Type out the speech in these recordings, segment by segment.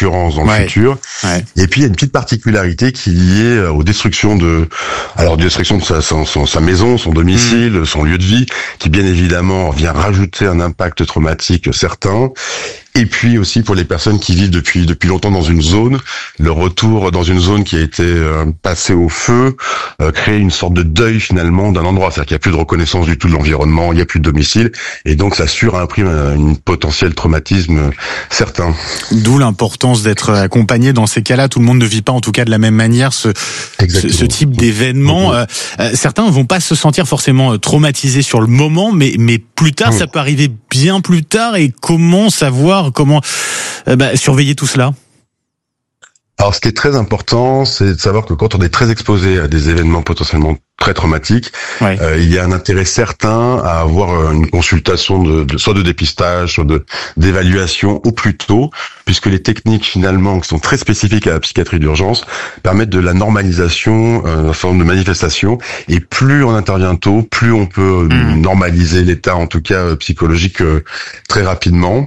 récurrence dans le futur. Ouais. Et puis il y a une petite particularité qui est liée aux destructions de sa maison, son domicile, son lieu de vie, qui bien évidemment vient rajouter un impact traumatique certain. Et puis aussi pour les personnes qui vivent depuis longtemps dans une zone, le retour dans une zone qui a été passée au feu crée une sorte de deuil finalement d'un endroit, c'est-à-dire qu'il n'y a plus de reconnaissance du tout de l'environnement, il n'y a plus de domicile, et donc ça surimprime une potentiel traumatisme certain. D'où l'importance d'être accompagné dans ces cas-là. Tout le monde ne vit pas en tout cas de la même manière ce type d'événement. Certains vont pas se sentir forcément traumatisés sur le moment, mais plus tard, ça peut arriver bien plus tard. Et comment savoir, comment surveiller tout cela ? Alors, ce qui est très important, c'est de savoir que quand on est très exposé à des événements potentiellement très traumatiques, il y a un intérêt certain à avoir une consultation soit de dépistage, soit d'évaluation au plus tôt, puisque les techniques finalement qui sont très spécifiques à la psychiatrie d'urgence permettent de la normalisation d'un certain nombre de manifestations, et plus on intervient tôt, plus on peut normaliser l'état, en tout cas psychologique, très rapidement.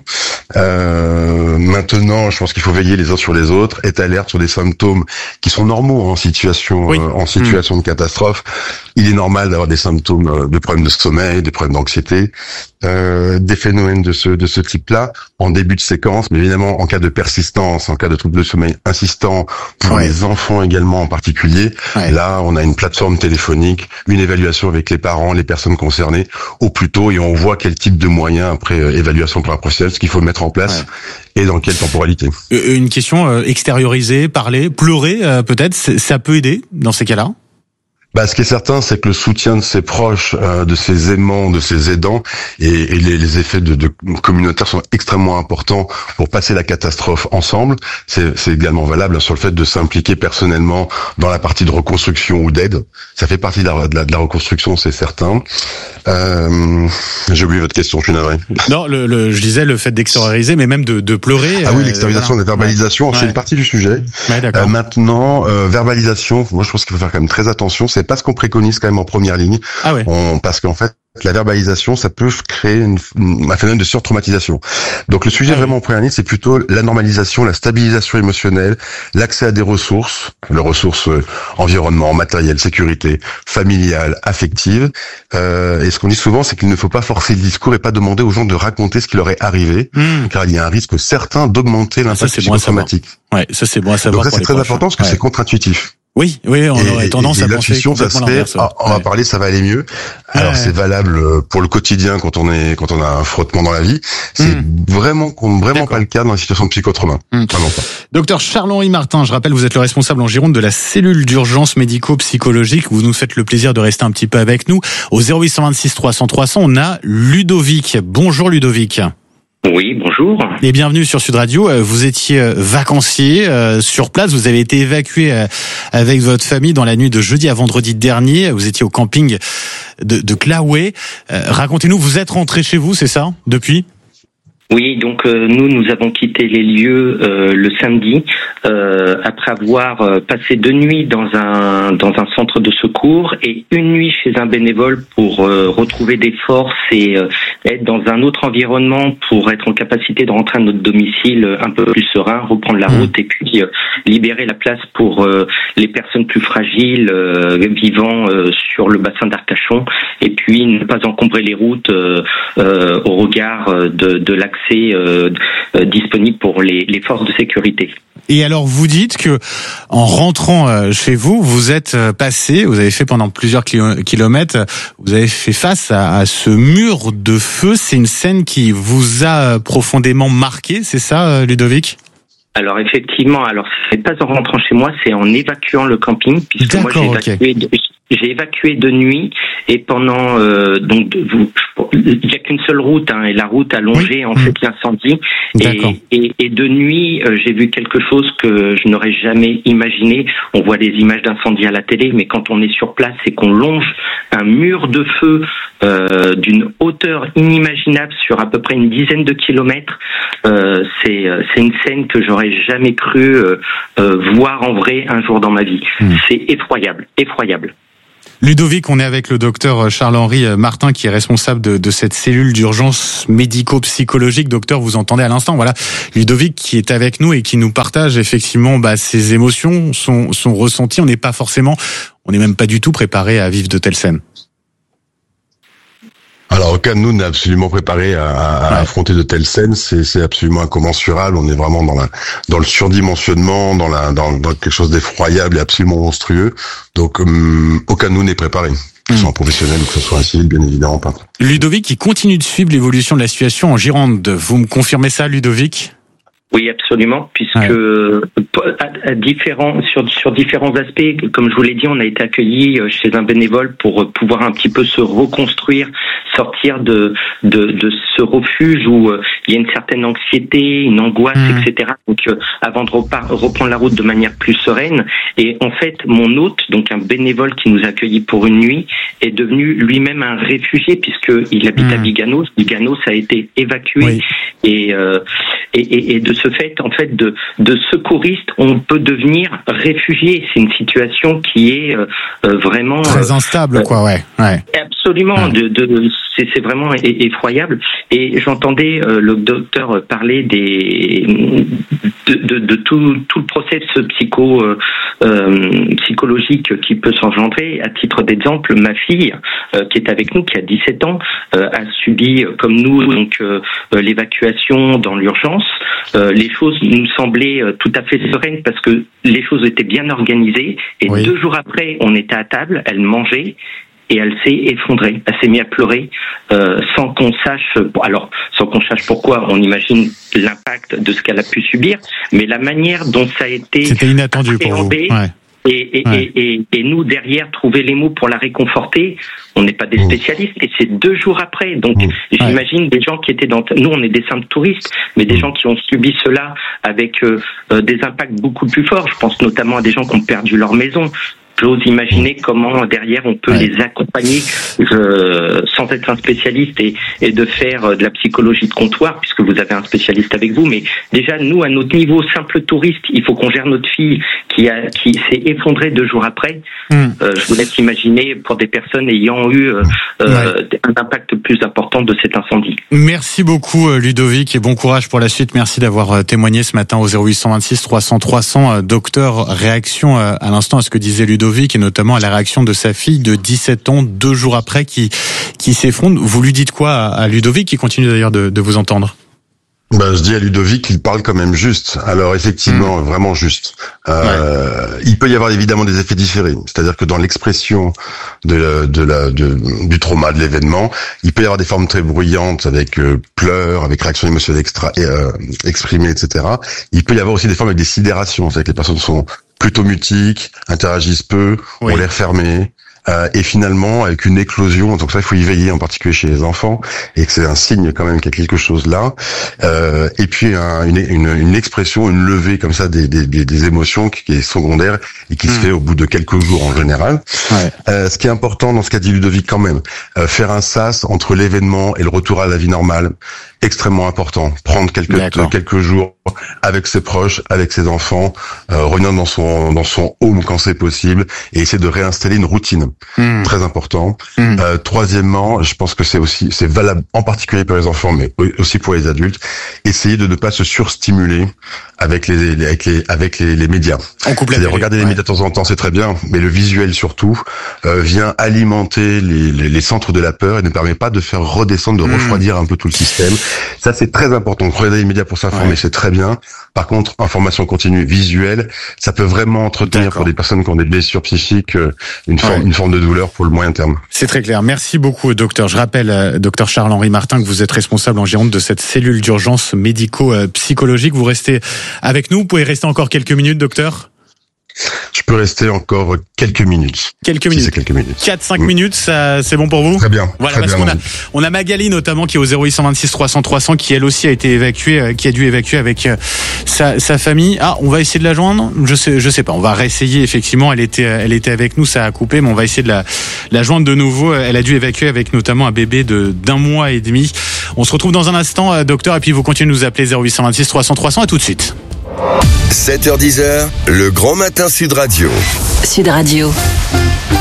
Maintenant, je pense qu'il faut veiller les uns sur les autres, être alerte sur des symptômes qui sont normaux en situation de catastrophe. Il est normal d'avoir des symptômes de problèmes de sommeil, des problèmes d'anxiété, des phénomènes de ce type-là en début de séquence, mais évidemment en cas de persistance, en cas de troubles de sommeil insistants, pour les enfants également en particulier, là on a une plateforme téléphonique, une évaluation avec les parents, les personnes concernées au plus tôt, et on voit quel type de moyens après évaluation par un professionnel, ce qu'il faut mettre en place et dans quelle temporalité. Une question extérioriser, parler, pleurer peut-être, ça peut aider dans ces cas-là ? Ce qui est certain, c'est que le soutien de ses proches, de ses aimants, de ses aidants, et les effets de communautaires sont extrêmement importants pour passer la catastrophe ensemble. C'est également valable sur le fait de s'impliquer personnellement dans la partie de reconstruction ou d'aide. Ça fait partie de la reconstruction, c'est certain. J'ai oublié votre question, je suis navré. Non, je disais le fait d'extérioriser, mais même de pleurer. Ah oui, l'extériorisation, la verbalisation, c'est une partie du sujet. Maintenant, verbalisation, moi je pense qu'il faut faire quand même très attention. C'est pas ce qu'on préconise quand même en première ligne, parce qu'en fait la verbalisation, ça peut créer un phénomène de surtraumatisation. Donc le sujet vraiment en première ligne, c'est plutôt la normalisation, la stabilisation émotionnelle, l'accès à des ressources, les ressources environnement, matériel, sécurité, familiale, affective. Et ce qu'on dit souvent, c'est qu'il ne faut pas forcer le discours et pas demander aux gens de raconter ce qui leur est arrivé, car il y a un risque certain d'augmenter l'impact psychotraumatique. Ça c'est bon à savoir. Donc ça c'est très important parce que c'est contre-intuitif. Oui, on aurait tendance à penser complètement l'inverse. On va parler, ça va aller mieux. Alors c'est valable pour le quotidien quand on a un frottement dans la vie. C'est vraiment pas le cas dans la situation de psychotrauma. Vraiment pas. Docteur Charles-Henri Martin, je rappelle, vous êtes le responsable en Gironde de la cellule d'urgence médico-psychologique. Vous nous faites le plaisir de rester un petit peu avec nous. Au 0826 300 300, on a Ludovic. Bonjour Ludovic. Oui, bonjour. Et bienvenue sur Sud Radio. Vous étiez vacancier sur place. Vous avez été évacué avec votre famille dans la nuit de jeudi à vendredi dernier. Vous étiez au camping de Claouet. Racontez-nous, vous êtes rentré chez vous, c'est ça, depuis ? Oui, donc nous avons quitté les lieux le samedi après avoir passé 2 nuits dans un centre de secours et 1 nuit chez un bénévole pour retrouver des forces et être dans un autre environnement pour être en capacité de rentrer à notre domicile un peu plus serein, reprendre la route et puis libérer la place pour les personnes plus fragiles vivant sur le bassin d'Arcachon, et puis ne pas encombrer les routes au regard de l'accès disponible pour les forces de sécurité. Et alors vous dites que en rentrant chez vous, vous avez fait pendant plusieurs kilomètres, vous avez fait face à ce mur de feu. C'est une scène qui vous a profondément marqué, c'est ça, Ludovic ? Alors effectivement, c'est pas en rentrant chez moi, c'est en évacuant le camping, puisque moi j'ai évacué de nuit, et pendant il n'y a qu'une seule route, et la route a longé en fait l'incendie, et de nuit j'ai vu quelque chose que je n'aurais jamais imaginé. On voit des images d'incendie à la télé, mais quand on est sur place et qu'on longe un mur de feu d'une hauteur inimaginable sur à peu près une dizaine de kilomètres, c'est une scène que j'aurais jamais cru voir en vrai un jour dans ma vie. C'est effroyable. Ludovic, on est avec le docteur Charles-Henri Martin qui est responsable de cette cellule d'urgence médico-psychologique. Docteur, vous entendez à l'instant, voilà, Ludovic qui est avec nous et qui nous partage effectivement ses émotions, son ressenti. On n'est même pas du tout préparé à vivre de telles scènes. Alors aucun de nous n'est absolument préparé à affronter de telles scènes. C'est absolument incommensurable. On est vraiment dans le surdimensionnement, dans quelque chose d'effroyable et absolument monstrueux. Donc aucun de nous n'est préparé. Que ce soit un professionnel ou que ce soit un civil, bien évidemment pas. Ludovic qui continue de suivre l'évolution de la situation en Gironde. Vous me confirmez ça, Ludovic ? Oui, absolument, puisque sur différents aspects, comme je vous l'ai dit, on a été accueillis chez un bénévole pour pouvoir un petit peu se reconstruire, sortir de ce refuge où il y a une certaine anxiété, une angoisse, etc. Donc, avant de reprendre la route de manière plus sereine. Et en fait, mon hôte, donc un bénévole qui nous a accueillis pour une nuit, est devenu lui-même un réfugié puisqu'il habite à Biganos. Biganos a été évacué et de ce fait, en fait, de secouriste, on peut devenir réfugié. C'est une situation qui est vraiment très instable, quoi. Ouais. Absolument. C'est vraiment effroyable. Et j'entendais le docteur parler de tout le process psychologique qui peut s'engendrer. À titre d'exemple, ma fille, qui est avec nous, qui a 17 ans, a subi, comme nous, donc l'évacuation dans l'urgence. Les choses nous semblaient tout à fait sereines parce que les choses étaient bien organisées. Et 2 jours après, on était à table, elle mangeait. Et elle s'est effondrée, elle s'est mise à pleurer sans qu'on sache pourquoi. On imagine l'impact de ce qu'elle a pu subir, mais la manière dont ça a été c'était inattendu pour vous. Et nous derrière trouver les mots pour la réconforter. On n'est pas des spécialistes et c'est 2 jours après. Donc j'imagine des gens qui étaient nous on est des simples touristes, mais des gens qui ont subi cela avec des impacts beaucoup plus forts. Je pense notamment à des gens qui ont perdu leur maison. J'ose imaginer comment derrière on peut les accompagner sans être un spécialiste et de faire de la psychologie de comptoir puisque vous avez un spécialiste avec vous. Mais déjà nous à notre niveau simple touriste, il faut qu'on gère notre fille qui s'est effondrée 2 jours après. Je vous laisse imaginer pour des personnes ayant eu un impact plus important de cet incendie. Merci beaucoup Ludovic et bon courage pour la suite. Merci d'avoir témoigné ce matin au 0826 300 300. Docteur, réaction à l'instant à ce que disait Ludovic et notamment à la réaction de sa fille de 17 ans 2 jours après qui s'effondre. Vous lui dites quoi à Ludovic qui continue d'ailleurs de vous entendre? Je dis à Ludovic qu'il parle quand même juste. Alors effectivement, vraiment juste. Il peut y avoir évidemment des effets différés. C'est-à-dire que dans l'expression du trauma, de l'événement, il peut y avoir des formes très bruyantes avec pleurs, avec réactions émotionnelles exprimées, etc. Il peut y avoir aussi des formes avec des sidérations. C'est-à-dire que les personnes sont plutôt mutiques, interagissent peu, ont l'air fermés. Et finalement avec une éclosion, donc ça il faut y veiller en particulier chez les enfants et que c'est un signe quand même qu'il y a quelque chose là. Et puis une expression, une levée comme ça des émotions qui est secondaire et qui se fait au bout de quelques jours en général. Ce qui est important dans ce qu'a dit Ludovic quand même, faire un sas entre l'événement et le retour à la vie normale, extrêmement important. Prendre quelques jours avec ses proches, avec ses enfants, revenir dans son home quand c'est possible et essayer de réinstaller une routine. Très important. Troisièmement, je pense que c'est valable en particulier pour les enfants, mais aussi pour les adultes. Essayer de ne pas se surstimuler avec les médias. C'est-à-dire regarder les médias de temps en temps, c'est très bien, mais le visuel surtout vient alimenter les centres de la peur et ne permet pas de faire redescendre, de refroidir un peu tout le système. Ça, c'est très important. Regarder les médias pour s'informer, c'est très bien. Par contre, information continue visuelle, ça peut vraiment entretenir pour des personnes qui ont des blessures psychiques une forme de douleur pour le moyen terme. C'est très clair. Merci beaucoup, docteur. Je rappelle, docteur Charles-Henri Martin, que vous êtes responsable en Gironde de cette cellule d'urgence médico-psychologique. Vous restez avec nous. Vous pouvez rester encore quelques minutes, docteur? Je peux rester encore quelques minutes. Quelques minutes. 4-5 minutes, ça, c'est bon pour vous? Très bien. Voilà, parce qu'on a Magali notamment qui est au 0826 300 300 qui elle aussi a été évacuée, qui a dû évacuer avec sa famille. Ah, on va essayer de la joindre? Je sais pas. On va réessayer effectivement. Elle était avec nous, ça a coupé, mais on va essayer de la joindre de nouveau. Elle a dû évacuer avec notamment un bébé d'1 mois et demi. On se retrouve dans un instant, docteur, et puis vous continuez de nous appeler 0826 300 300. À tout de suite. 7h10, le grand matin Sud Radio. Sud Radio.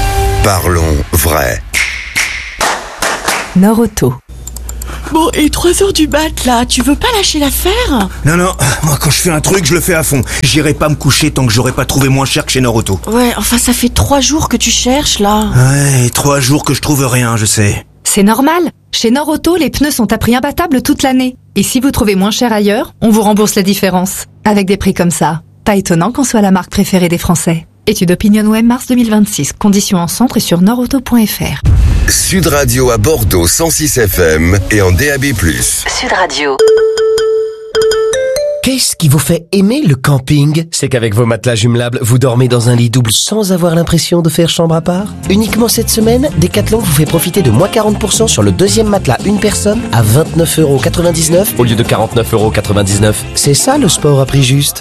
Parlons vrai. Nord-Auto. Bon, et 3h du mat, là, tu veux pas lâcher l'affaire ? Non, moi quand je fais un truc, je le fais à fond. J'irai pas me coucher tant que j'aurai pas trouvé moins cher que chez Nord-Auto. Ouais, enfin ça fait 3 jours que tu cherches, là. Ouais, 3 jours que je trouve rien, je sais. C'est normal. Chez Nord-Auto, les pneus sont à prix imbattable toute l'année. Et si vous trouvez moins cher ailleurs, on vous rembourse la différence. Avec des prix comme ça, pas étonnant qu'on soit la marque préférée des Français. Étude OpinionWay mars 2026. Conditions en centre et sur nordauto.fr. Sud Radio à Bordeaux 106 FM et en DAB+. Sud Radio. Qu'est-ce qui vous fait aimer le camping ? C'est qu'avec vos matelas jumelables, vous dormez dans un lit double sans avoir l'impression de faire chambre à part ? Uniquement cette semaine, Decathlon vous fait profiter de moins 40% sur le deuxième matelas une personne à 29,99€ au lieu de 49,99€. C'est ça le sport à prix juste.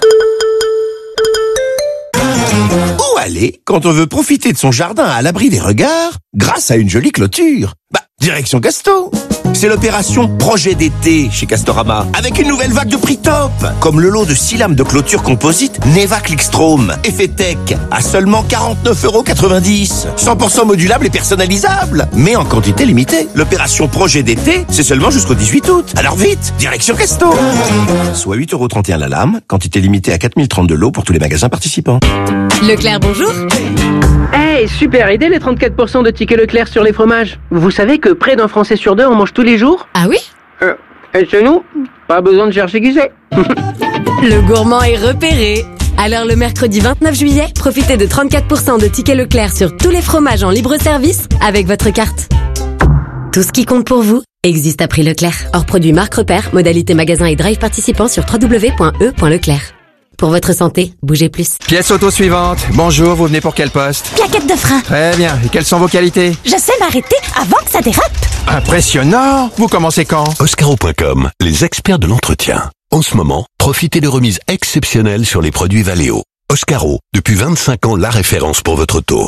Où aller quand on veut profiter de son jardin à l'abri des regards grâce à une jolie clôture ? Direction Casto. C'est l'opération Projet d'été chez Castorama, avec une nouvelle vague de prix top, comme le lot de 6 lames de clôture composite Neva Clickstrom, effet tech, à seulement 49,90€. 100% modulable et personnalisable, mais en quantité limitée. L'opération Projet d'été, c'est seulement jusqu'au 18 août. Alors vite, direction Casto. Soit 8,31€ la lame, quantité limitée à 4032 lots pour tous les magasins participants. Leclerc, bonjour. Hey, super idée les 34% de tickets Leclerc sur les fromages. Vous savez que près d'un Français sur 2 en mange tous les jours ? Ah oui ? Et chez nous, pas besoin de chercher qui c'est. Le gourmand est repéré. Alors le mercredi 29 juillet, profitez de 34% de tickets Leclerc sur tous les fromages en libre service avec votre carte. Tout ce qui compte pour vous existe à prix Leclerc. Hors produit marque repère, modalité magasin et drive participant sur www.e.leclerc. Pour votre santé, bougez plus. Pièce auto suivante. Bonjour, vous venez pour quel poste ? Plaquette de frein. Très bien. Et quelles sont vos qualités ? Je sais m'arrêter avant que ça dérape. Impressionnant. Vous commencez quand ? Oscaro.com, les experts de l'entretien. En ce moment, profitez de remises exceptionnelles sur les produits Valeo. Oscaro, depuis 25 ans, la référence pour votre auto.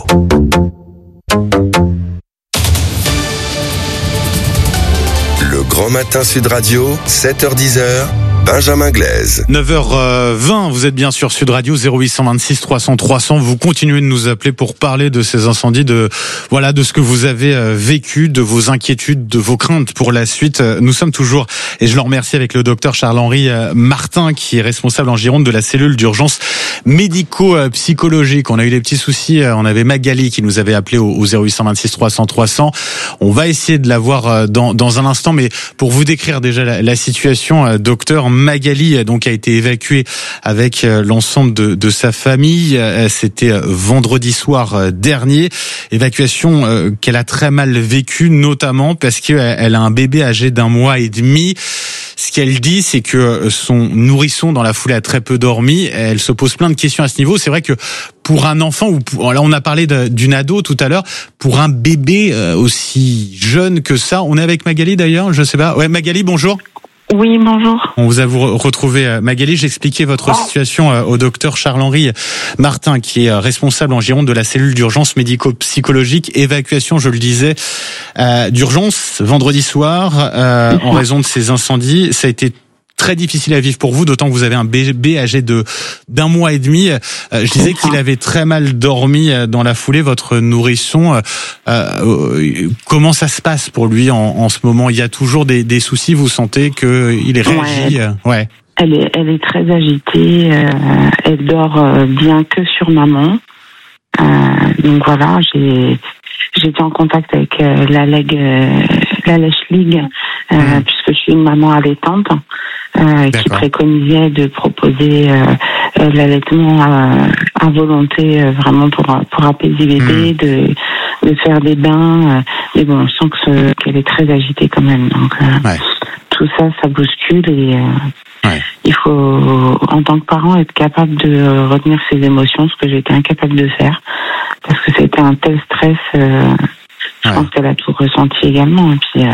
Le Grand Matin Sud Radio, 7h-10h. Benjamin Glaise. 9h20, vous êtes bien sur Sud Radio, 0826 300 300. Vous continuez de nous appeler pour parler de ces incendies, de ce que vous avez vécu, de vos inquiétudes, de vos craintes pour la suite. Nous sommes toujours, et je le remercie, avec le docteur Charles-Henri Martin, qui est responsable en Gironde de la cellule d'urgence médico-psychologique. On a eu des petits soucis, on avait Magali qui nous avait appelé au 0826 300 300. On va essayer de la voir dans un instant, mais pour vous décrire déjà la situation, docteur, Magali donc a été évacuée avec l'ensemble de sa famille. C'était vendredi soir dernier. Évacuation qu'elle a très mal vécue, notamment parce qu'elle a un bébé âgé d'1 mois et demi. Ce qu'elle dit, c'est que son nourrisson dans la foulée a très peu dormi. Elle se pose plein de questions à ce niveau. C'est vrai que pour un enfant, là on a parlé d'une ado tout à l'heure, pour un bébé aussi jeune que ça, on est avec Magali d'ailleurs, je sais pas. Ouais, Magali, bonjour. Oui, bonjour. On vous a retrouvé, Magali. J'expliquais votre situation au docteur Charles-Henri Martin, qui est responsable en Gironde de la cellule d'urgence médico-psychologique. Évacuation, je le disais, d'urgence vendredi soir en raison de ces incendies. Ça a été très difficile à vivre pour vous, d'autant que vous avez un bébé âgé d'1 mois et demi. Je disais qu'il avait très mal dormi dans la foulée, votre nourrisson. Comment ça se passe pour lui en ce moment ? Il y a toujours des soucis, vous sentez qu'il est réagi ? Ouais. Elle est très agitée, elle dort bien que sur maman. Donc voilà, j'étais en contact avec la Lèche Ligue, puisque je suis une maman allaitante, qui préconisait de proposer l'allaitement à volonté, vraiment pour apaiser bébé, de faire des bains. Mais bon, on sent qu'elle est très agitée quand même. Donc tout ça bouscule et il faut, en tant que parent, être capable de retenir ses émotions, ce que j'étais incapable de faire, parce que c'était un tel stress. Je pense qu'elle a tout ressenti également. Et puis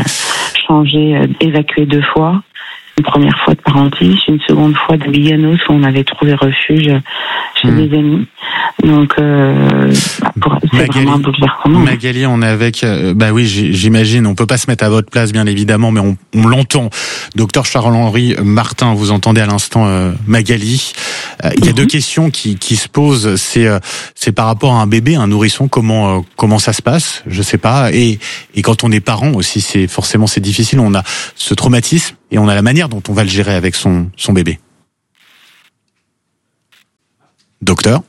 évacuer 2 fois. Une première fois de Parentis, une seconde fois de Biganos où on avait trouvé refuge chez des amis. Donc, c'est vraiment un bouleversement. Magali, on est avec, oui, j'imagine, on peut pas se mettre à votre place, bien évidemment, mais on l'entend. Docteur Charles-Henri Martin, vous entendez à l'instant Magali. Il y a deux questions qui se posent. C'est par rapport à un bébé, un nourrisson, comment ça se passe, je sais pas. Et quand on est parent aussi, c'est difficile. On a ce traumatisme et on a la manière dont on va le gérer avec son bébé. Docteur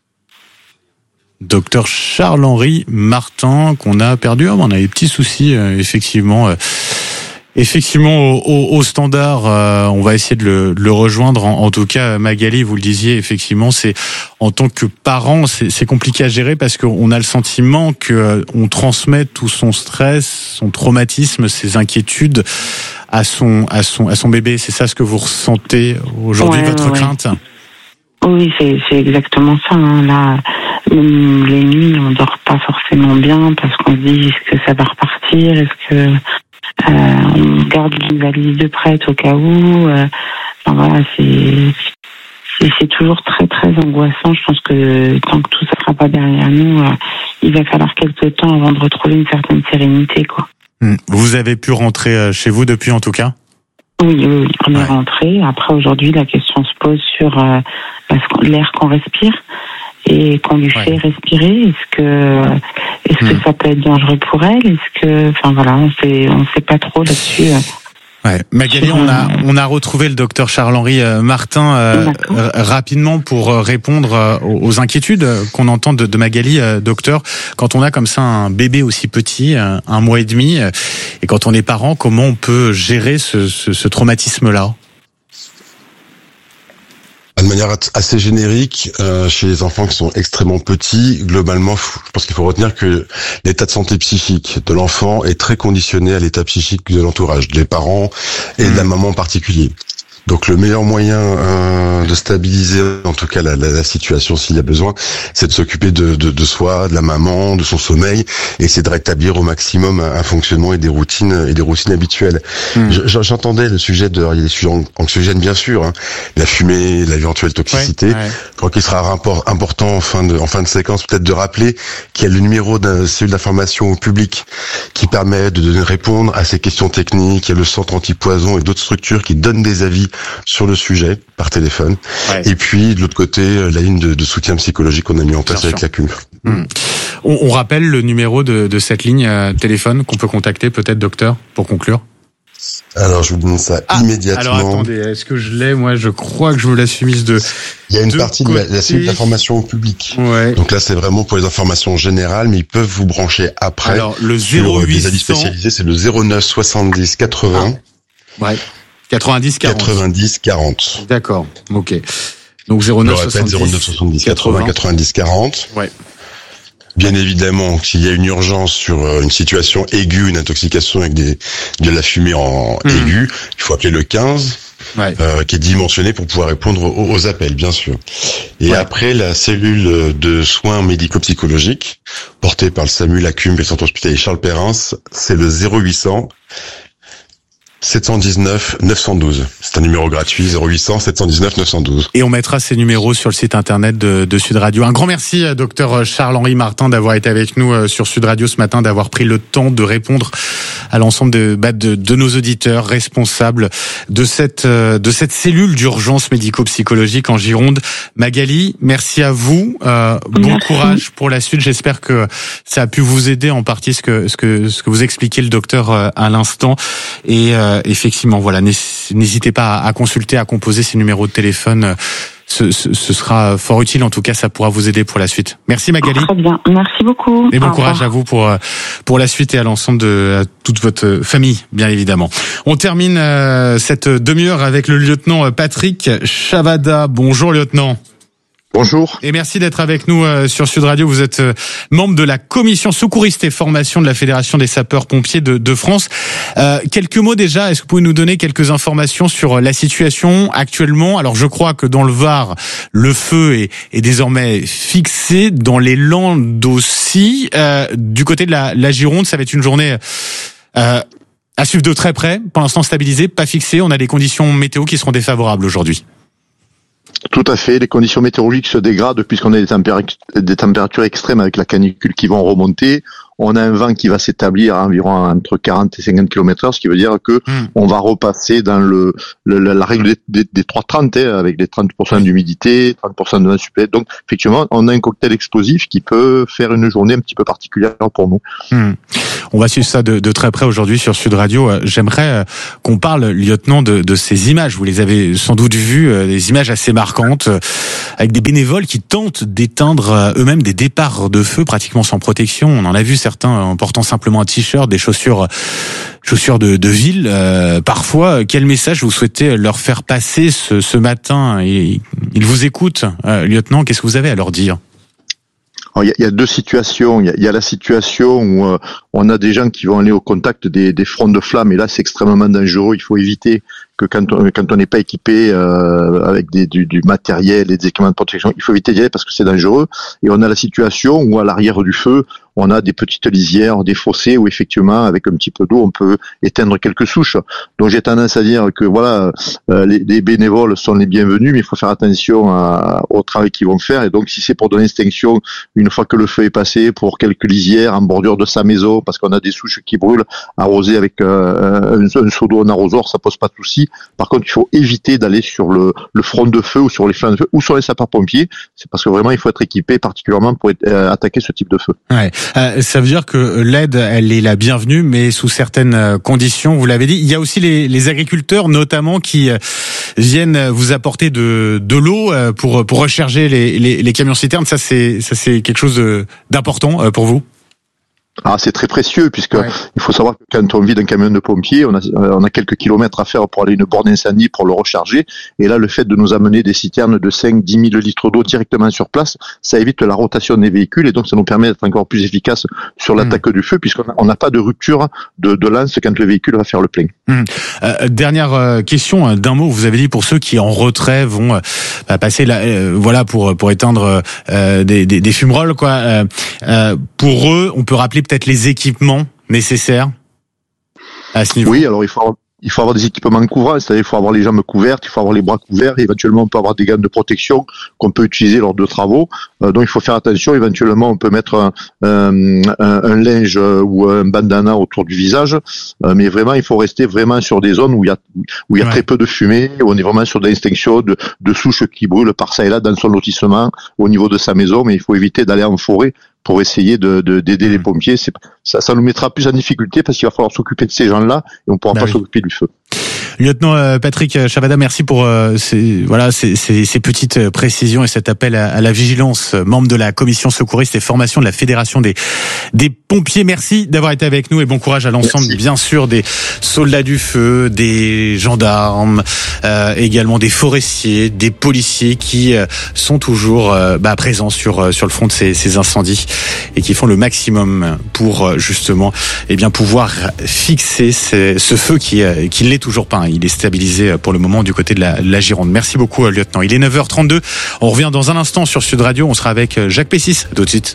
Charles-Henri Martin, qu'on a perdu. On a des petits soucis, effectivement au standard. On va essayer de le rejoindre. En tout cas, Magali, vous le disiez, effectivement, c'est en tant que parent, c'est compliqué à gérer parce qu'on a le sentiment que on transmet tout son stress, son traumatisme, ses inquiétudes à son bébé. C'est ça ce que vous ressentez aujourd'hui, votre crainte? Oui, c'est exactement ça. Là, les nuits, on dort pas forcément bien parce qu'on se dit est-ce que ça va repartir, est-ce que on garde une valise de prête au cas où. Voilà, c'est toujours très très angoissant. Je pense que tant que tout ça sera pas derrière nous, il va falloir quelques temps avant de retrouver une certaine sérénité, quoi. Vous avez pu rentrer chez vous depuis, en tout cas? Oui, on est rentré. Après, aujourd'hui, la question se pose sur l'air qu'on respire et qu'on lui fait respirer. Est-ce que ça peut être dangereux pour elle? On sait pas trop là-dessus. Magali, on a retrouvé le docteur Charles-Henri Martin rapidement pour répondre aux inquiétudes qu'on entend de Magali. Docteur, quand on a comme ça un bébé aussi petit, 1 mois et demi, et quand on est parent, comment on peut gérer ce traumatisme-là? De manière assez générique, chez les enfants qui sont extrêmement petits, globalement, je pense qu'il faut retenir que l'état de santé psychique de l'enfant est très conditionné à l'état psychique de l'entourage, des parents et de la maman en particulier. Donc le meilleur moyen de stabiliser en tout cas la situation s'il y a besoin, c'est de s'occuper de soi, de la maman, de son sommeil, et c'est de rétablir au maximum un fonctionnement et des routines habituelles. J'entendais le sujet il y a des sujets anxiogènes bien sûr, la fumée, l'éventuelle toxicité. Je crois qu'il sera important en fin de séquence peut-être de rappeler qu'il y a le numéro d'un cellule d'information au public qui permet de répondre à ces questions techniques. Il y a le centre antipoison et d'autres structures qui donnent des avis sur le sujet par téléphone. Et puis de l'autre côté, la ligne de soutien psychologique qu'on a mis en place avec la CUM. On rappelle le numéro de cette ligne téléphone qu'on peut contacter peut-être, docteur, pour conclure. Alors je vous donne ça immédiatement. Alors attendez, est-ce que je l'ai? Moi je crois que je vous la suis mise de... Il y a une partie de la cellule d'information au public. Donc là c'est vraiment pour les informations générales, mais ils peuvent vous brancher après. Alors le 0800... des avis spécialisés, c'est le 09 70 80... 90 40. D'accord, ok. Donc 09 70 80 90 40. Bien évidemment, s'il y a une urgence sur une situation aiguë, une intoxication avec de la fumée en aiguë, il faut appeler le 15, qui est dimensionné pour pouvoir répondre aux appels, bien sûr. Et après, la cellule de soins médico-psychologiques, portée par le SAMU, la CUM et le centre hospitalier Charles Perrins, c'est le 0800 719 912. C'est un numéro gratuit, 0800 719 912. Et on mettra ces numéros sur le site internet de Sud Radio. Un grand merci, docteur Charles-Henri Martin, d'avoir été avec nous sur Sud Radio ce matin, d'avoir pris le temps de répondre à l'ensemble de nos auditeurs responsables de cette cellule d'urgence médico-psychologique en Gironde. Magali, merci à vous. Bon courage pour la suite. J'espère que ça a pu vous aider en partie ce que vous expliquait le docteur à l'instant. Et effectivement, voilà, n'hésitez pas à consulter, à composer ces numéros de téléphone. Ce sera fort utile. En tout cas, ça pourra vous aider pour la suite. Merci Magali. Très bien, merci beaucoup. Et bon courage à vous pour la suite et à l'ensemble à toute votre famille, bien évidemment. On termine cette demi-heure avec le lieutenant Patrick Chavada. Bonjour lieutenant. Bonjour. Et merci d'être avec nous sur Sud Radio. Vous êtes membre de la commission secouriste et formation de la Fédération des sapeurs-pompiers de France. Quelques mots déjà, est-ce que vous pouvez nous donner quelques informations sur la situation actuellement? Alors je crois que dans le Var, le feu est désormais fixé, dans les Landes aussi. Du côté de la Gironde, ça va être une journée à suivre de très près. Pour l'instant stabilisée, pas fixée. On a des conditions météo qui seront défavorables aujourd'hui. Tout à fait. Les conditions météorologiques se dégradent puisqu'on a des températures extrêmes avec la canicule qui vont remonter. On a un vent qui va s'établir à environ entre 40 et 50 km/h, ce qui veut dire que on va repasser dans la règle des 3,30 avec les 30% d'humidité, 30% de vent supplémentaire. Donc, effectivement, on a un cocktail explosif qui peut faire une journée un petit peu particulière pour nous. On va suivre ça de très près aujourd'hui sur Sud Radio. J'aimerais qu'on parle, lieutenant, de ces images. Vous les avez sans doute vues, des images assez marquantes, avec des bénévoles qui tentent d'éteindre eux-mêmes des départs de feu pratiquement sans protection. On en a vu certains en portant simplement un t-shirt, des chaussures de ville. Parfois, quel message vous souhaitez leur faire passer ce matin? Et ils vous écoutent, lieutenant. Qu'est-ce que vous avez à leur dire? Il y a deux situations. Il y a la situation où on a des gens qui vont aller au contact des fronts de flammes, et là c'est extrêmement dangereux. Il faut éviter que quand on n'est pas équipé avec du matériel et des équipements de protection, il faut éviter d'y aller parce que c'est dangereux. Et on a la situation où à l'arrière du feu, on a des petites lisières, des fossés où effectivement, avec un petit peu d'eau, on peut éteindre quelques souches. Donc j'ai tendance à dire que voilà, les bénévoles sont les bienvenus, mais il faut faire attention au travail qu'ils vont faire. Et donc si c'est pour donner extinction, une fois que le feu est passé, pour quelques lisières en bordure de sa maison, parce qu'on a des souches qui brûlent, arrosées avec un seau d'eau en arrosoir, ça pose pas de souci. Par contre, il faut éviter d'aller sur le front de feu ou sur les flammes de feu ou sur les sapeurs-pompiers. C'est parce que vraiment, il faut être équipé particulièrement pour attaquer ce type de feu. Ouais. Ça veut dire que l'aide, elle est la bienvenue, mais sous certaines conditions, vous l'avez dit. Il y a aussi les agriculteurs, notamment, qui viennent vous apporter de l'eau pour recharger les camions citernes. Ça, c'est quelque chose d'important pour vous? C'est très précieux puisque il faut savoir que quand on vide un camion de pompiers, on a quelques kilomètres à faire pour aller à une borne incendie pour le recharger. Et là, le fait de nous amener des citernes de 5-10 000 litres d'eau directement sur place, ça évite la rotation des véhicules et donc ça nous permet d'être encore plus efficace sur l'attaque du feu puisqu'on n'a pas de rupture de lance quand le véhicule va faire le plein. Dernière question d'un mot. Vous avez dit pour ceux qui en retrait vont passer pour éteindre des fumerolles quoi. Pour eux, on peut rappeler peut-être les équipements nécessaires à ce niveau. Oui, alors il faut avoir des équipements couvrants, c'est-à-dire il faut avoir les jambes couvertes, il faut avoir les bras couverts, et éventuellement on peut avoir des gants de protection qu'on peut utiliser lors de travaux. Donc il faut faire attention, éventuellement on peut mettre un linge ou un bandana autour du visage, mais vraiment il faut rester vraiment sur des zones où il y a très peu de fumée, où on est vraiment sur des extinctions de souches qui brûlent par ça et là dans son lotissement, au niveau de sa maison, mais il faut éviter d'aller en forêt pour essayer d'aider les pompiers. Ça nous mettra plus en difficulté parce qu'il va falloir s'occuper de ces gens-là et on ne pourra pas s'occuper du feu. Lieutenant Patrick Chavada, merci pour ces petites précisions et cet appel à la vigilance, membre de la commission secouriste et formation de la Fédération des pompiers. Merci d'avoir été avec nous et bon courage à l'ensemble, bien sûr, des soldats du feu, des gendarmes, également des forestiers, des policiers qui sont toujours présents sur le front de ces incendies et qui font le maximum pour justement pouvoir fixer ce feu qui l'est toujours pas. Il est stabilisé pour le moment du côté de la Gironde. Merci beaucoup, lieutenant. Il est 9h32. On revient dans un instant sur Sud Radio. On sera avec Jacques Pessis. Tout de suite.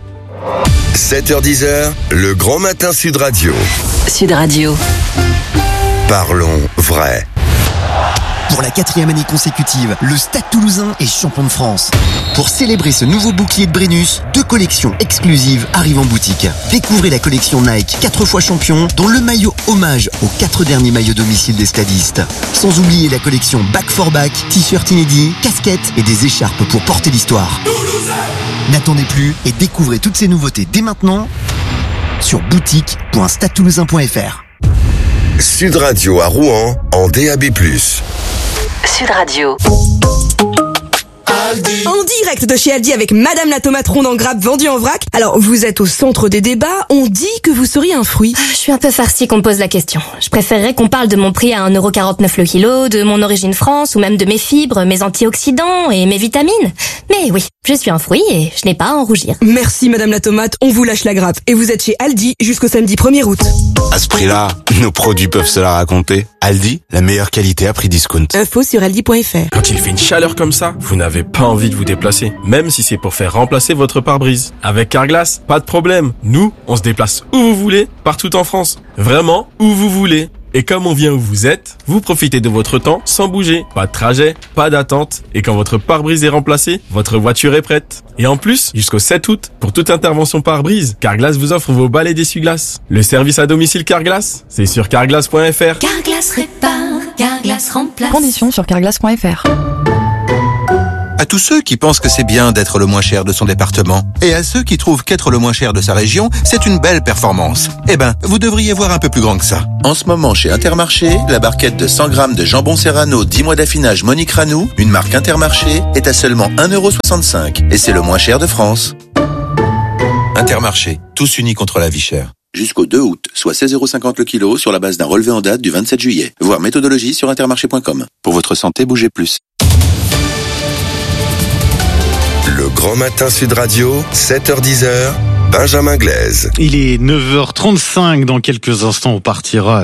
7h-10h, le grand matin Sud Radio. Sud Radio. Parlons vrai. Pour la 4e année consécutive, le Stade Toulousain est champion de France. Pour célébrer ce nouveau bouclier de Brennus, 2 collections exclusives arrivent en boutique. Découvrez la collection Nike 4 fois champion, dont le maillot hommage aux 4 derniers maillots domicile des stadistes. Sans oublier la collection Back for Back, t-shirts inédits, casquettes et des écharpes pour porter l'histoire. N'attendez plus et découvrez toutes ces nouveautés dès maintenant sur boutique.stadetoulousain.fr. Sud Radio à Rouen en DAB+. Sud Radio. En direct de chez Aldi avec Madame la tomate ronde en grappe vendue en vrac. Alors, vous êtes au centre des débats, on dit que vous seriez un fruit. Je suis un peu farcie qu'on me pose la question. Je préférerais qu'on parle de mon prix à 1,49€ le kilo, de mon origine France, ou même de mes fibres, mes antioxydants et mes vitamines. Mais oui, je suis un fruit et je n'ai pas à en rougir. Merci Madame la tomate, on vous lâche la grappe. Et vous êtes chez Aldi jusqu'au samedi 1er août. À ce prix-là, nos produits peuvent se la raconter. Aldi, la meilleure qualité à prix discount. Info sur aldi.fr. Quand il fait une chaleur comme ça, vous n'avez pas envie de vous déplacer, même si c'est pour faire remplacer votre pare-brise. Avec Carglass, pas de problème. Nous, on se déplace où vous voulez, partout en France. Vraiment, où vous voulez. Et comme on vient où vous êtes, vous profitez de votre temps sans bouger. Pas de trajet, pas d'attente. Et quand votre pare-brise est remplacé, votre voiture est prête. Et en plus, jusqu'au 7 août, pour toute intervention pare-brise, Carglass vous offre vos balais d'essuie-glace. Le service à domicile Carglass, c'est sur carglass.fr. Carglass répare, Carglass remplace. Conditions sur carglass.fr. À tous ceux qui pensent que c'est bien d'être le moins cher de son département, et à ceux qui trouvent qu'être le moins cher de sa région, c'est une belle performance. Eh ben, vous devriez voir un peu plus grand que ça. En ce moment, chez Intermarché, la barquette de 100 grammes de jambon serrano 10 mois d'affinage Monique Ranou, une marque Intermarché, est à seulement 1,65 €. Et c'est le moins cher de France. Intermarché, tous unis contre la vie chère. Jusqu'au 2 août, soit 16,50 € le kilo sur la base d'un relevé en date du 27 juillet. Voir méthodologie sur intermarché.com. Pour votre santé, bougez plus. Le Grand Matin Sud Radio, 7h-10h, Benjamin Glaise. Il est 9h35, dans quelques instants on partira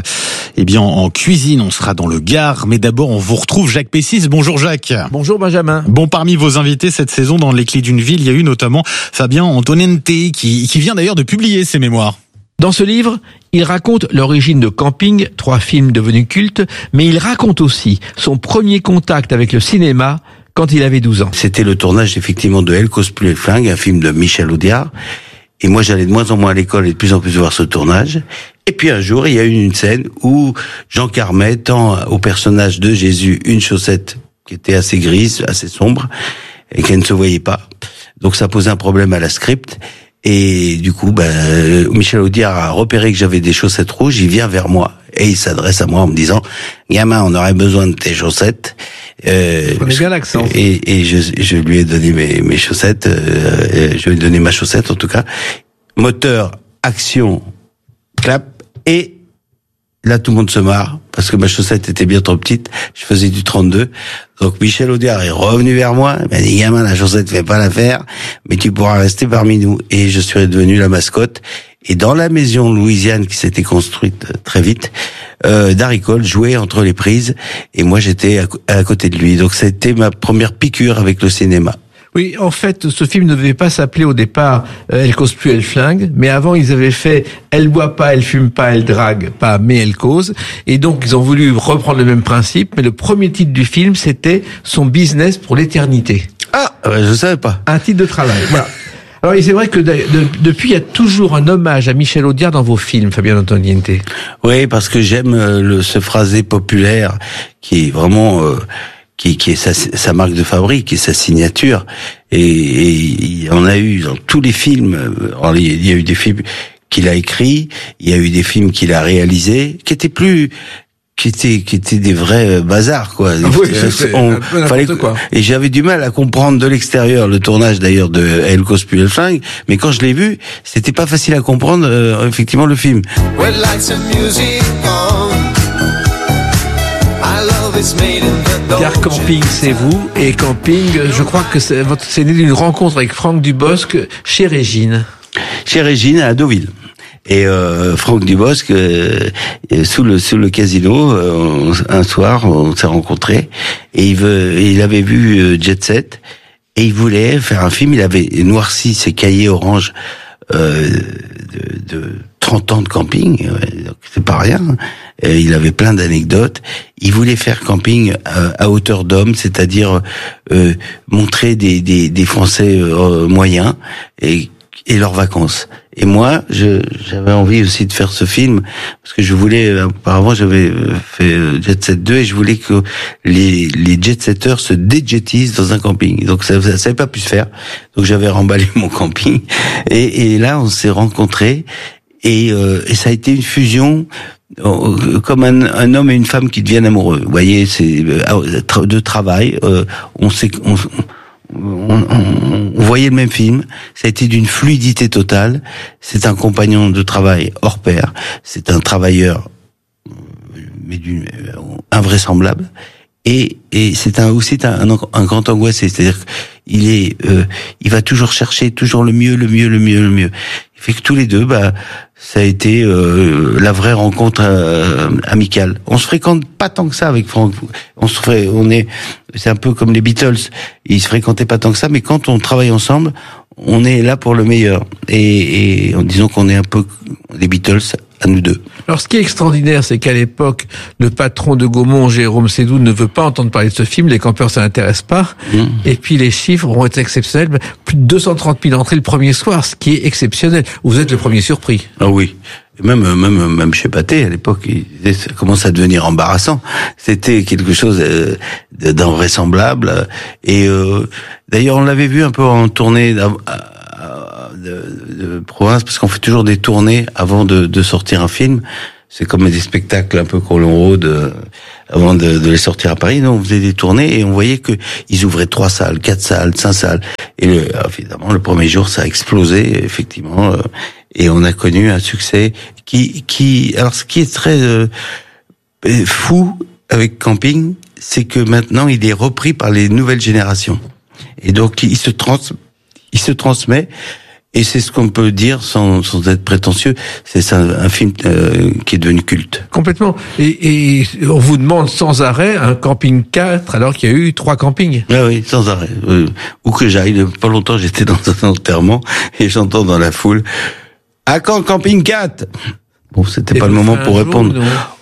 en cuisine, on sera dans le Gard, mais d'abord on vous retrouve Jacques Pessis. Bonjour Jacques. Bonjour Benjamin. Bon, parmi vos invités cette saison dans Les Clés d'une ville, il y a eu notamment Fabien Antoniente qui vient d'ailleurs de publier ses mémoires. Dans ce livre, il raconte l'origine de Camping, 3 films devenus cultes, mais il raconte aussi son premier contact avec le cinéma quand il avait 12 ans. C'était le tournage effectivement de Elle cause plus les flingues, un film de Michel Audiard. Et moi j'allais de moins en moins à l'école et de plus en plus voir ce tournage. Et puis un jour il y a eu une scène où Jean Carmet tend au personnage de Jésus une chaussette qui était assez grise, assez sombre, et qui ne se voyait pas. Donc ça posait un problème à la script. Et du coup, Michel Audiard a repéré que j'avais des chaussettes rouges, il vient vers moi et il s'adresse à moi en me disant « Gamin, on aurait besoin de tes chaussettes. » Prenez bien l'accent. Et je lui ai donné mes chaussettes, je lui ai donné ma chaussette en tout cas. Moteur, action, clap, et là tout le monde se marre parce que ma chaussette était bien trop petite, je faisais du 32. Donc Michel Audiard est revenu vers moi, il m'a dit gamin, la chaussette fait pas l'affaire, mais tu pourras rester parmi nous. Et je suis devenu la mascotte. Et dans la maison louisiane qui s'était construite très vite, Darry Cole jouait entre les prises et moi j'étais à côté de lui. Donc c'était ma première piqûre avec le cinéma. Oui, en fait, ce film ne devait pas s'appeler au départ Elle cause plus, elle flingue, mais avant ils avaient fait Elle boit pas, elle fume pas, elle drague pas, mais elle cause. Et donc ils ont voulu reprendre le même principe, mais le premier titre du film c'était Son business pour l'éternité. Ah, je savais pas. Un titre de travail. Voilà. Alors, c'est vrai que depuis, il y a toujours un hommage à Michel Audiard dans vos films, Fabien Antoniente. Oui, parce que j'aime ce phrasé populaire qui est vraiment qui est sa marque de fabrique, qui est sa signature. Et on a eu dans tous les films, il y a eu des films qu'il a écrits, il y a eu des films qu'il a réalisés, qui étaient des vrais bazars, quoi. Oui, fallait quoi. Et j'avais du mal à comprendre de l'extérieur le tournage d'ailleurs de Elle cause plus, elle flingue, mais quand je l'ai vu, c'était pas facile à comprendre effectivement le film. Car Camping, c'est vous, et Camping, je crois que c'est né d'une rencontre avec Franck Dubosc chez Régine. Chez Régine à Deauville. Et Franck Dubosc, sous le casino, un soir, on s'est rencontrés et il avait vu Jet Set et il voulait faire un film. Il avait noirci ses cahiers orange de 30 ans de camping, donc c'est pas rien. Et il avait plein d'anecdotes. Il voulait faire camping à hauteur d'homme, c'est-à-dire montrer des Français moyens et leurs vacances. Et moi, j'avais envie aussi de faire ce film parce que je voulais, auparavant j'avais fait Jet Set 2 et je voulais que les jet-setters se déjettisent dans un camping. Donc ça n'avait pas pu se faire. Donc j'avais remballé mon camping et là on s'est rencontrés et ça a été une fusion comme un homme et une femme qui deviennent amoureux. Vous voyez, c'est de travail. On voyait le même film, ça a été d'une fluidité totale. C'est un compagnon de travail hors pair, c'est un travailleur mais invraisemblable et c'est aussi un grand angoissé, c'est-à-dire qu'il va toujours chercher toujours le mieux. Il fait que tous les deux, ça a été la vraie rencontre amicale. On se fréquente pas tant que ça avec Franck. C'est un peu comme les Beatles. Ils se fréquentaient pas tant que ça, mais quand on travaille ensemble, on est là pour le meilleur. Et en disant qu'on est un peu les Beatles à nous deux. Alors, ce qui est extraordinaire, c'est qu'à l'époque, le patron de Gaumont, Jérôme Sédou, ne veut pas entendre parler de ce film. Les campeurs, ça n'intéresse pas. Et puis, les chiffres vont être exceptionnels. Plus de 230 000 entrées le premier soir, ce qui est exceptionnel. Vous êtes le premier surpris. Ah oui. Même chez Pathé, à l'époque, ça commence à devenir embarrassant. C'était quelque chose d'invraisemblable. Et d'ailleurs, on l'avait vu un peu en tournée de province, parce qu'on fait toujours des tournées avant de sortir un film. C'est comme des spectacles un peu qu'on rôde avant de les sortir à Paris. Nous, on faisait des tournées et on voyait que ils ouvraient 3 salles, 4 salles, 5 salles. Et évidemment, le premier jour, ça a explosé, effectivement. Et on a connu un succès alors ce qui est très fou avec Camping, c'est que maintenant, il est repris par les nouvelles générations. Et donc, il se transmet. Et c'est ce qu'on peut dire sans être prétentieux, c'est un film qui est devenu culte. Complètement. Et on vous demande sans arrêt un camping 4 alors qu'il y a eu 3 campings. Ah oui, sans arrêt. Où que j'aille, pas longtemps j'étais dans un enterrement et j'entends dans la foule « À quand camping 4 ?» Bon, c'était pas le moment pour répondre.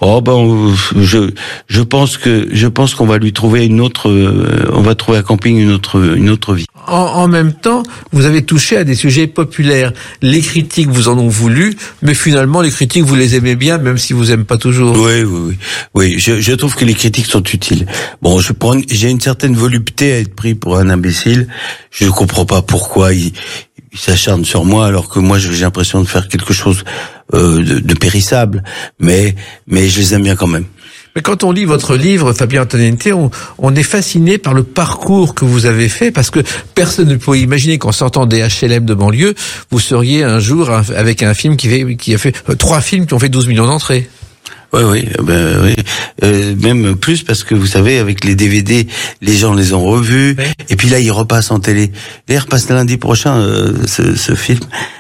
Je pense qu'on va lui trouver on va trouver à Camping une autre vie. En même temps, vous avez touché à des sujets populaires. Les critiques vous en ont voulu, mais finalement les critiques vous les aimez bien, même si vous aimez pas toujours. Oui. Je trouve que les critiques sont utiles. Bon, j'ai une certaine volupté à être pris pour un imbécile. Je ne comprends pas pourquoi il s'acharne sur moi alors que moi j'ai l'impression de faire quelque chose de périssable, mais je les aime bien quand même. Mais quand on lit votre livre, Fabien Antoninette, on est fasciné par le parcours que vous avez fait, parce que personne ne pouvait imaginer qu'en sortant des HLM de banlieue, vous seriez un jour avec un film qui a fait 3 films qui ont fait 12 millions d'entrées. Oui. Même plus parce que vous savez, avec les DVD, les gens les ont revus. Oui. Et puis là, ils repassent en télé. Et ils repassent lundi prochain ce film.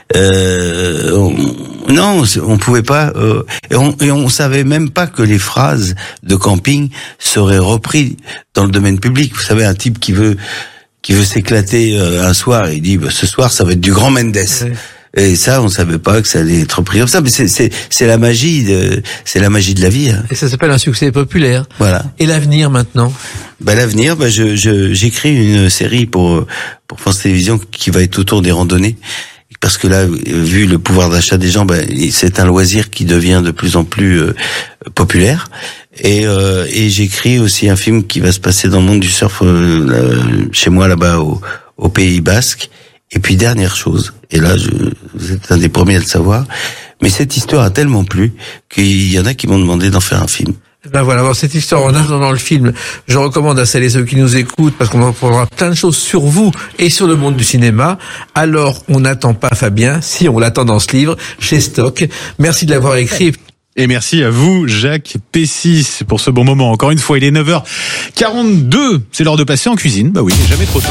On pouvait pas. Et on savait même pas que les phrases de Camping seraient reprises dans le domaine public. Vous savez, un type qui veut s'éclater un soir, il dit ce soir ça va être du Grand Mendes. Oui. Et ça, on savait pas que ça allait être pris comme ça. Mais c'est la magie de la vie. Hein. Et ça s'appelle un succès populaire. Voilà. Et l'avenir maintenant? L'avenir, j'écris une série pour France Télévisions qui va être autour des randonnées. Parce que là, vu le pouvoir d'achat des gens, c'est un loisir qui devient de plus en plus populaire. Et j'écris aussi un film qui va se passer dans le monde du surf chez moi là-bas au Pays Basque. Et puis dernière chose, et là vous êtes un des premiers à le savoir, mais cette histoire a tellement plu qu'il y en a qui m'ont demandé d'en faire un film. Voilà, cette histoire en attendant le film, je recommande à celles et ceux qui nous écoutent, parce qu'on apprendra plein de choses sur vous et sur le monde du cinéma. Alors on n'attend pas Fabien, si on l'attend dans ce livre, chez Stock. Merci de l'avoir écrit. Et merci à vous, Jacques Pessis, pour ce bon moment. Encore une fois, il est 9h42, c'est l'heure de passer en cuisine. Oui, jamais trop tôt.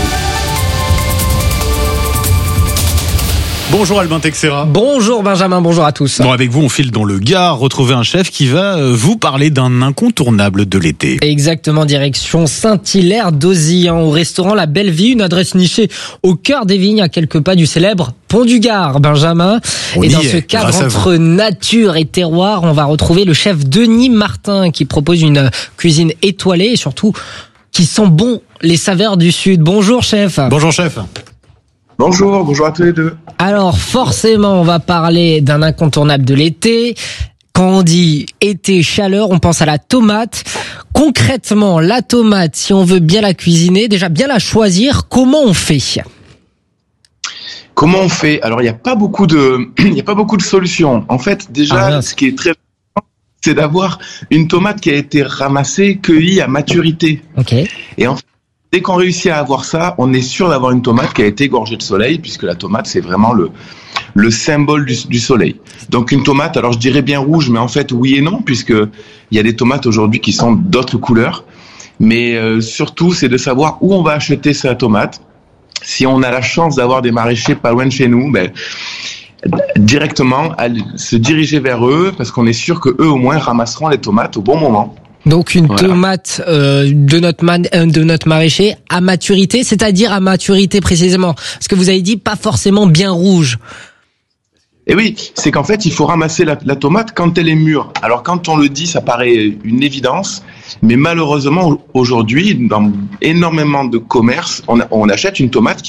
Bonjour Albin Texera. Bonjour Benjamin, bonjour à tous. Bon, avec vous, on file dans le Gard, retrouver un chef qui va vous parler d'un incontournable de l'été. Exactement, direction Saint-Hilaire d'Auzillan, au restaurant La Belle Vie, une adresse nichée au cœur des vignes, à quelques pas du célèbre Pont du Gard, Benjamin. Et dans ce cadre entre nature et terroir, on va retrouver le chef Denis Martin qui propose une cuisine étoilée et surtout qui sent bon les saveurs du Sud. Bonjour chef. Bonjour chef. Bonjour à tous les deux. Alors forcément, on va parler d'un incontournable de l'été. Quand on dit été, chaleur, on pense à la tomate. Concrètement, la tomate, si on veut bien la cuisiner, déjà bien la choisir, comment on fait ? Comment on fait ? Alors, il n'y a pas beaucoup de solutions. En fait, déjà, ce qui est très important, c'est d'avoir une tomate qui a été ramassée, cueillie à maturité. Ok. Et en fait, dès qu'on réussit à avoir ça, on est sûr d'avoir une tomate qui a été égorgée de soleil, puisque la tomate, c'est vraiment le symbole du soleil. Donc une tomate, alors je dirais bien rouge, mais en fait oui et non, puisque il y a des tomates aujourd'hui qui sont d'autres couleurs. Mais surtout, c'est de savoir où on va acheter sa tomate. Si on a la chance d'avoir des maraîchers pas loin de chez nous, directement se diriger vers eux, parce qu'on est sûr que eux au moins ramasseront les tomates au bon moment. Donc une tomate de notre maraîcher à maturité, c'est-à-dire à maturité précisément. Parce que vous avez dit pas forcément bien rouge. Et oui, c'est qu'en fait, il faut ramasser la tomate quand elle est mûre. Alors quand on le dit, ça paraît une évidence, mais malheureusement, aujourd'hui, dans énormément de commerces, on achète une tomate